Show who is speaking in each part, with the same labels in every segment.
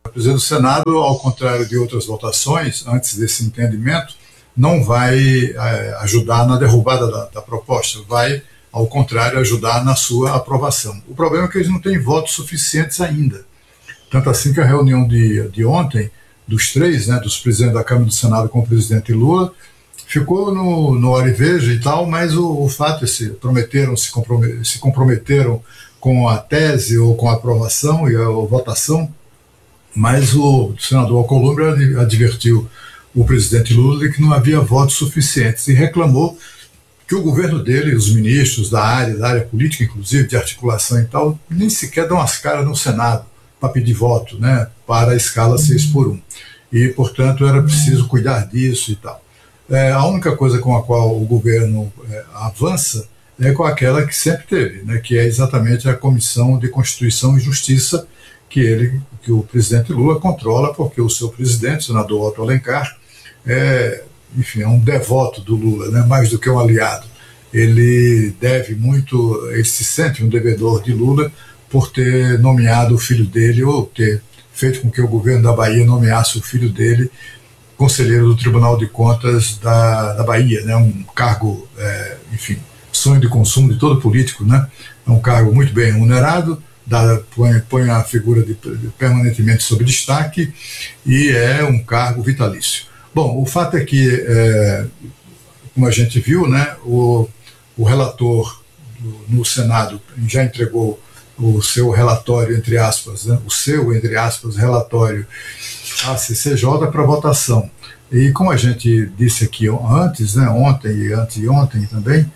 Speaker 1: O presidente do Senado, ao contrário de outras votações, antes desse entendimento, não vai ajudar na derrubada da proposta, vai, ao contrário, ajudar na sua aprovação. O problema é que eles não têm votos suficientes ainda. Tanto assim que a reunião de ontem, dos três, né, dos presidentes da Câmara e do Senado com o presidente Lula, ficou no hora e veja e tal, mas o fato é que se comprometeram com a tese ou com a aprovação e a votação, mas o senador Alcolumbre advertiu o presidente Lula de que não havia votos suficientes e reclamou que o governo dele, os ministros da área política, inclusive, de articulação e tal, nem sequer dão as caras no Senado para pedir voto, né, para a escala 6x1. E, portanto, era preciso cuidar disso e tal. A única coisa com a qual o governo avança é com aquela que sempre teve, né, que é exatamente a Comissão de Constituição e Justiça, que o presidente Lula controla, porque o seu presidente, o senador Otto Alencar, é um devoto do Lula, né, mais do que um aliado. Ele se sente um devedor de Lula por ter nomeado o filho dele, ou ter feito com que o governo da Bahia nomeasse o filho dele conselheiro do Tribunal de Contas da Bahia, né, um cargo, sonho de consumo de todo político, né, é um cargo muito bem remunerado, põe a figura permanentemente sob destaque e é um cargo vitalício. Bom, o fato é que, como a gente viu, né, o relator no Senado já entregou o seu relatório, entre aspas, né, relatório à CCJ para votação. E como a gente disse aqui antes, né, ontem e anteontem também,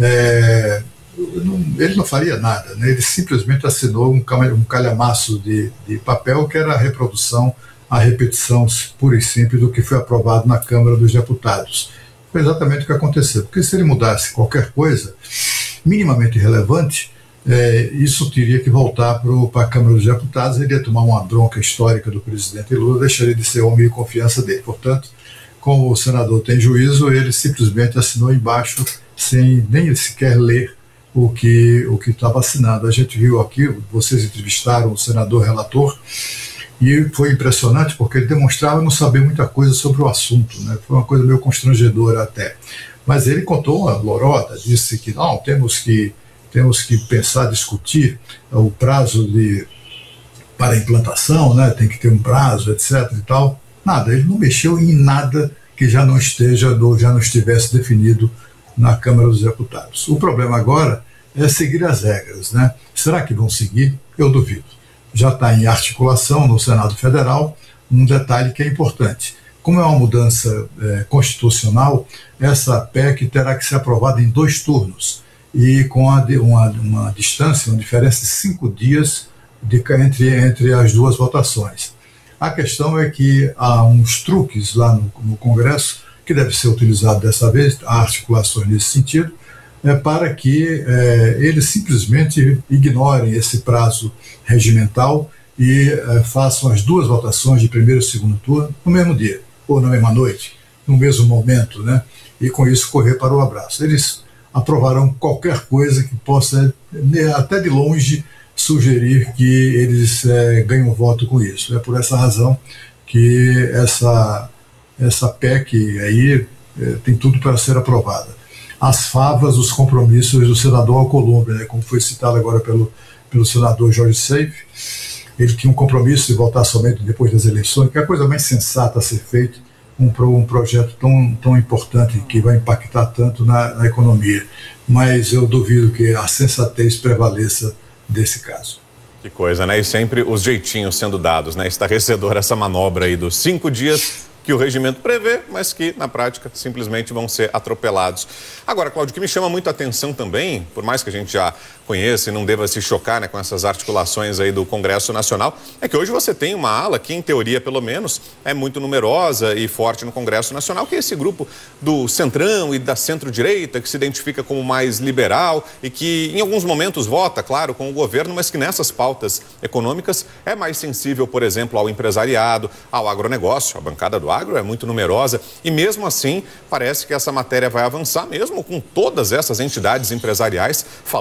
Speaker 1: ele não faria nada, né, ele simplesmente assinou um calhamaço de papel que era a repetição pura e simples do que foi aprovado na Câmara dos Deputados. Foi exatamente o que aconteceu, porque se ele mudasse qualquer coisa minimamente relevante, isso teria que voltar para a Câmara dos Deputados, ele ia tomar uma bronca histórica do presidente Lula, deixaria de ser homem de confiança dele. Portanto, como o senador tem juízo, ele simplesmente assinou embaixo, sem nem sequer ler o que estava assinado. A gente viu aqui, vocês entrevistaram o senador relator, e foi impressionante porque ele demonstrava não saber muita coisa sobre o assunto, né? Foi uma coisa meio constrangedora até. Mas ele contou uma lorota, disse que não, temos que pensar, discutir o prazo para a implantação, né? Tem que ter um prazo, etc. e tal. Nada, ele não mexeu em nada que já não estivesse definido na Câmara dos Deputados. O problema agora é seguir as regras, né? Será que vão seguir? Eu duvido. Já está em articulação no Senado Federal um detalhe que é importante. Como é uma mudança constitucional, essa PEC terá que ser aprovada em 2 turnos e com uma distância, uma diferença de 5 dias entre as 2 votações. A questão é que há uns truques lá no Congresso que deve ser utilizado dessa vez, há articulações nesse sentido, para que eles simplesmente ignorem esse prazo regimental e façam as 2 votações de primeiro e segundo turno no mesmo dia, ou na mesma noite, no mesmo momento, né? E com isso correr para o abraço. Eles aprovarão qualquer coisa que possa, até de longe, sugerir que eles ganham voto com isso. É por essa razão que essa PEC aí tem tudo para ser aprovada. As favas, os compromissos do senador Alcolumbre, né, como foi citado agora pelo senador Jorge Seife, ele tinha um compromisso de votar somente depois das eleições, que é a coisa mais sensata a ser feita, um projeto tão importante que vai impactar tanto na economia. Mas eu duvido que a sensatez prevaleça desse caso.
Speaker 2: Que coisa, né? E sempre os jeitinhos sendo dados, né? Estarrecedor essa manobra aí dos 5 dias que o regimento prevê, mas que na prática simplesmente vão ser atropelados. Agora, Cláudio, o que me chama muito a atenção também, por mais que a gente já conheça e não deva se chocar, né, com essas articulações aí do Congresso Nacional, é que hoje você tem uma ala que, em teoria pelo menos, é muito numerosa e forte no Congresso Nacional, que é esse grupo do centrão e da centro-direita, que se identifica como mais liberal e que em alguns momentos vota, claro, com o governo, mas que nessas pautas econômicas é mais sensível, por exemplo, ao empresariado, ao agronegócio. A bancada do agro é muito numerosa e mesmo assim parece que essa matéria vai avançar mesmo com todas essas entidades empresariais falando unanimemente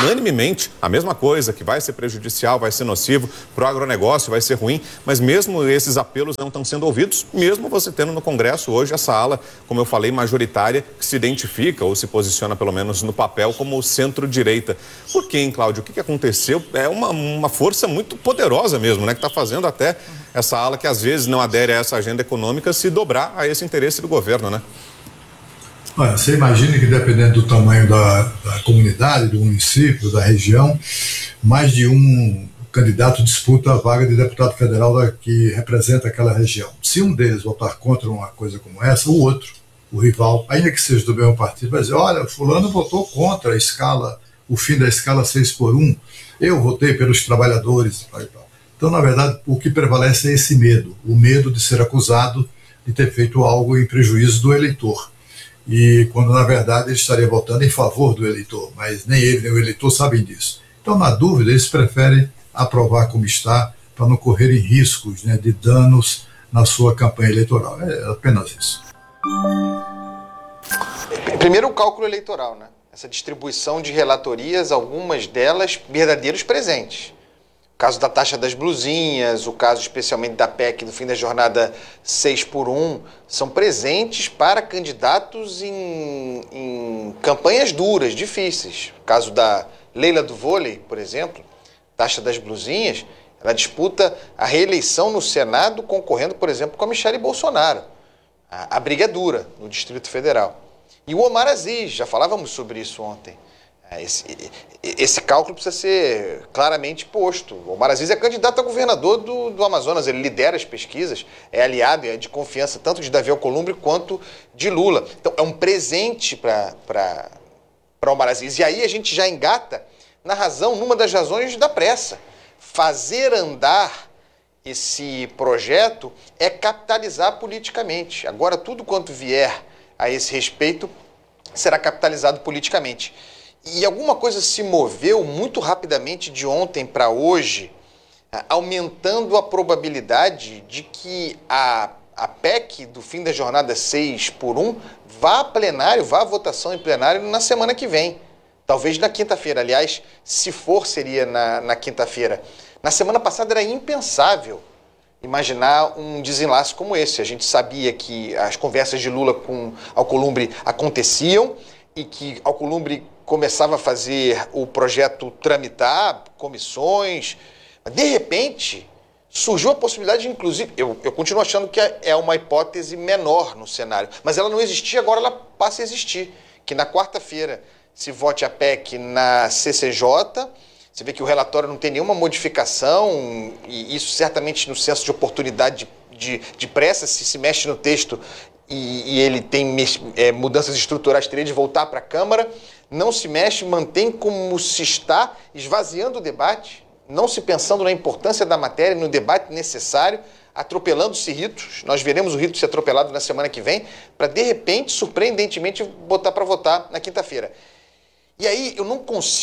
Speaker 2: unanimemente a mesma coisa, que vai ser prejudicial, vai ser nocivo para o agronegócio, vai ser ruim, mas mesmo esses apelos não estão sendo ouvidos, mesmo você tendo no Congresso hoje essa ala, como eu falei, majoritária, que se identifica ou se posiciona pelo menos no papel como centro-direita. Por quê, hein, Cláudio? O que aconteceu? É uma força muito poderosa mesmo, né, que está fazendo até essa ala que às vezes não adere a essa agenda econômica se dobrar a esse interesse do governo, né?
Speaker 1: Olha, você imagina que dependendo do tamanho da comunidade, do município, da região, mais de um candidato disputa a vaga de deputado federal que representa aquela região. Se um deles votar contra uma coisa como essa, o outro, o rival, ainda que seja do mesmo partido, vai dizer, olha, fulano votou contra a escala, o fim da escala 6x1, eu votei pelos trabalhadores. Então, na verdade, o que prevalece é esse medo, o medo de ser acusado de ter feito algo em prejuízo do eleitor. E quando, na verdade, ele estaria votando em favor do eleitor, mas nem ele nem o eleitor sabem disso. Então, na dúvida, eles preferem aprovar como está, para não correrem riscos, né, de danos na sua campanha eleitoral. É apenas isso.
Speaker 3: Primeiro, o cálculo eleitoral, né? Essa distribuição de relatorias, algumas delas verdadeiros presentes. O caso da taxa das blusinhas, o caso especialmente da PEC do fim da jornada 6x1, são presentes para candidatos em campanhas duras, difíceis. O caso da Leila do Vôlei, por exemplo, taxa das blusinhas, ela disputa a reeleição no Senado concorrendo, por exemplo, com a Michele Bolsonaro. A briga é dura no Distrito Federal. E o Omar Aziz, já falávamos sobre isso ontem. Esse cálculo precisa ser claramente posto. O Omar Aziz é candidato a governador do Amazonas, ele lidera as pesquisas, é aliado, é de confiança tanto de Davi Alcolumbre quanto de Lula. Então é um presente para Omar Aziz. E aí a gente já engata numa das razões da pressa. Fazer andar esse projeto é capitalizar politicamente. Agora tudo quanto vier a esse respeito será capitalizado politicamente. E alguma coisa se moveu muito rapidamente de ontem para hoje, aumentando a probabilidade de que a PEC do fim da jornada 6x1 vá a plenário, vá à votação em plenário na semana que vem. Talvez na quinta-feira. Aliás, se for, seria na quinta-feira. Na semana passada era impensável imaginar um desenlace como esse. A gente sabia que as conversas de Lula com Alcolumbre aconteciam e que Alcolumbre começava a fazer o projeto tramitar, comissões. De repente, surgiu a possibilidade, inclusive, eu continuo achando que é uma hipótese menor no cenário, mas ela não existia, agora ela passa a existir. Que na quarta-feira se vote a PEC na CCJ. Você vê que o relatório não tem nenhuma modificação, e isso certamente no senso de oportunidade de pressa, se mexe no texto e ele tem mudanças estruturais, teria de voltar para a Câmara. Não se mexe, mantém como se está, esvaziando o debate, não se pensando na importância da matéria, no debate necessário, atropelando-se ritos. Nós veremos o rito ser atropelado na semana que vem, para de repente, surpreendentemente, botar para votar na quinta-feira. E aí eu não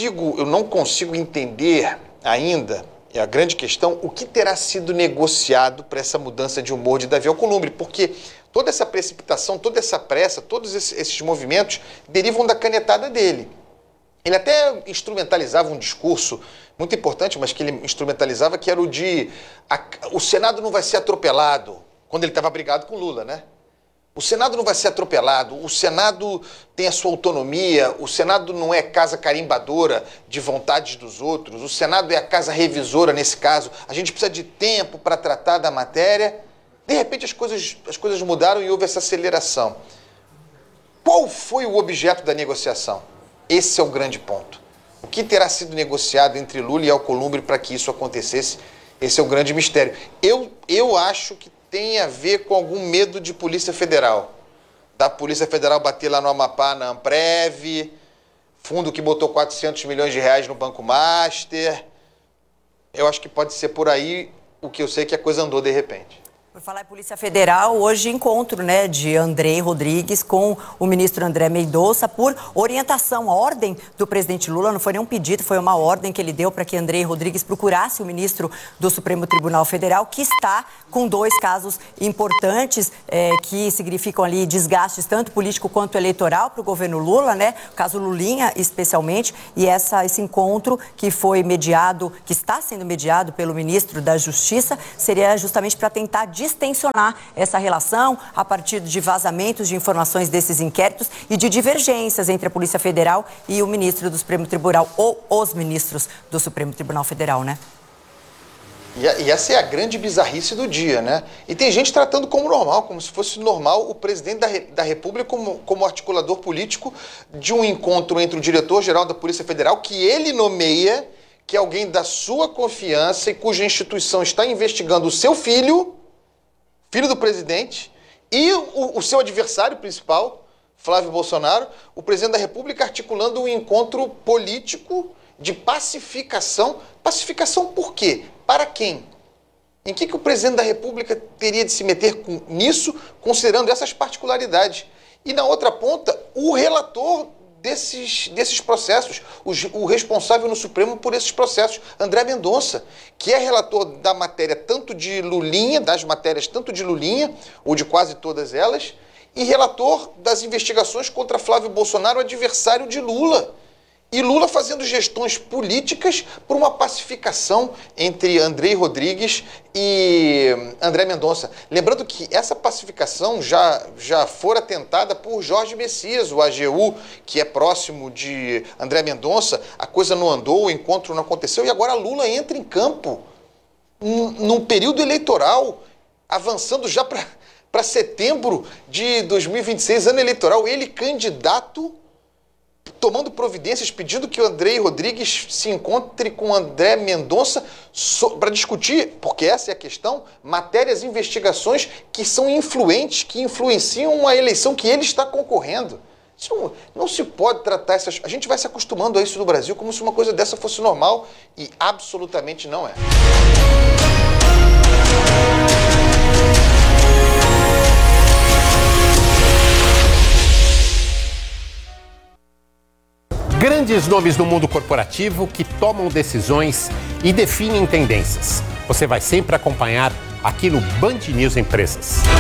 Speaker 3: consigo entender ainda, é a grande questão, o que terá sido negociado para essa mudança de humor de Davi Alcolumbre, porque toda essa precipitação, toda essa pressa, todos esses movimentos derivam da canetada dele. Ele até instrumentalizava um discurso muito importante, mas que ele instrumentalizava, que era o de o Senado não vai ser atropelado, quando ele estava brigado com Lula, né? O Senado não vai ser atropelado, o Senado tem a sua autonomia, o Senado não é casa carimbadora de vontades dos outros, o Senado é a casa revisora nesse caso, a gente precisa de tempo para tratar da matéria. De repente as coisas mudaram e houve essa aceleração. Qual foi o objeto da negociação? Esse é o grande ponto. O que terá sido negociado entre Lula e Alcolumbre para que isso acontecesse? Esse é o grande mistério. Eu acho que tem a ver com algum medo de Polícia Federal. Da Polícia Federal bater lá no Amapá, na Amprev, fundo que botou 400 milhões de reais no Banco Master. Eu acho que pode ser por aí. O que eu sei é que a coisa andou de repente.
Speaker 4: Por falar em Polícia Federal, hoje encontro, de Andrei Rodrigues com o ministro André Mendonça por orientação. A ordem do presidente Lula não foi nenhum pedido, foi uma ordem que ele deu para que Andrei Rodrigues procurasse o ministro do Supremo Tribunal Federal, que está com 2 casos importantes que significam ali desgastes tanto político quanto eleitoral para o governo Lula, o caso Lulinha especialmente, e esse encontro que foi mediado, que está sendo mediado pelo ministro da Justiça, seria justamente para tentar distensionar essa relação a partir de vazamentos de informações desses inquéritos e de divergências entre a Polícia Federal e o ministro do Supremo Tribunal, ou os ministros do Supremo Tribunal Federal,
Speaker 3: E essa é a grande bizarrice do dia, E tem gente tratando como normal, como se fosse normal o presidente da República como articulador político de um encontro entre o diretor-geral da Polícia Federal, que ele nomeia, que é alguém da sua confiança e cuja instituição está investigando o seu filho do presidente, e o seu adversário principal, Flávio Bolsonaro, o presidente da República articulando um encontro político de pacificação. Pacificação por quê? Para quem? Em que o presidente da República teria de se meter nisso, considerando essas particularidades? E na outra ponta, o relator desses processos, o responsável no Supremo por esses processos, André Mendonça, que é relator da matéria tanto de Lulinha, das matérias tanto de Lulinha, ou de quase todas elas, e relator das investigações contra Flávio Bolsonaro, adversário de Lula. E Lula fazendo gestões políticas por uma pacificação entre Andrei Rodrigues e André Mendonça. Lembrando que essa pacificação já fora tentada por Jorge Messias, o AGU, que é próximo de André Mendonça. A coisa não andou, o encontro não aconteceu e agora Lula entra em campo num período eleitoral, avançando já para setembro de 2026, ano eleitoral. Ele candidato, tomando providências, pedindo que o Andrei Rodrigues se encontre com o André Mendonça para discutir, porque essa é a questão, matérias, investigações que são influentes, que influenciam a eleição que ele está concorrendo. Isso não se pode tratar essas... A gente vai se acostumando a isso no Brasil como se uma coisa dessa fosse normal e absolutamente não é.
Speaker 5: Grandes nomes do mundo corporativo que tomam decisões e definem tendências. Você vai sempre acompanhar aqui no Band News Empresas.